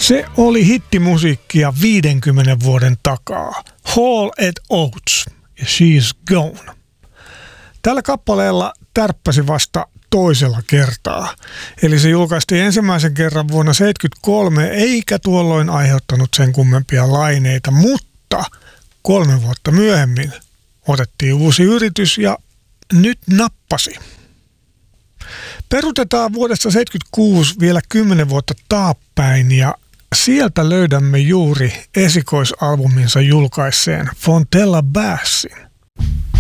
Se oli hittimusiikkia 50 vuoden takaa. Hall & Oates ja She's Gone. Tällä kappaleella tärppäsi vasta toisella kertaa. Eli se julkaistiin ensimmäisen kerran vuonna 1973, eikä tuolloin aiheuttanut sen kummempia laineita, mutta 3 vuotta myöhemmin otettiin uusi yritys ja nyt nappasi. Perutetaan vuodesta 1976 vielä 10 vuotta taappäin ja sieltä löydämme juuri esikoisalbuminsa julkaisseen Fontella Bassin.